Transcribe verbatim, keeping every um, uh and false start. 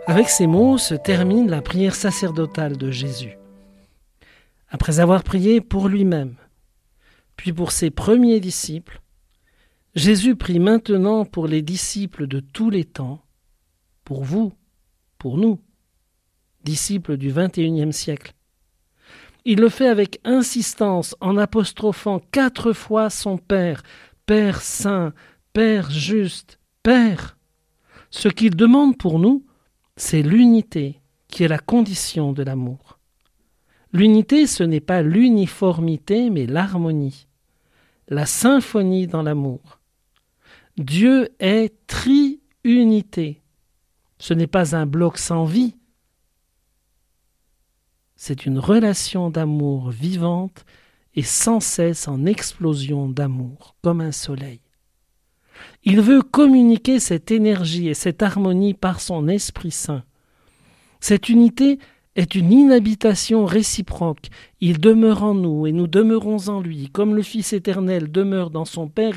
Avec ces mots se termine la prière sacerdotale de Jésus. Après avoir prié pour lui-même, puis pour ses premiers disciples, Jésus prie maintenant pour les disciples de tous les temps, pour vous, pour nous, disciples du vingt et unième siècle. Il le fait avec insistance en apostrophant quatre fois son Père, Père saint, Père juste, Père. Ce qu'il demande pour nous, c'est l'unité qui est la condition de l'amour. L'unité, ce n'est pas l'uniformité, mais l'harmonie, la symphonie dans l'amour. Dieu est tri-unité. Ce n'est pas un bloc sans vie. C'est une relation d'amour vivante et sans cesse en explosion d'amour, comme un soleil. Il veut communiquer cette énergie et cette harmonie par son Esprit Saint. Cette unité est une inhabitation réciproque. Il demeure en nous et nous demeurons en lui, comme le Fils éternel demeure dans son Père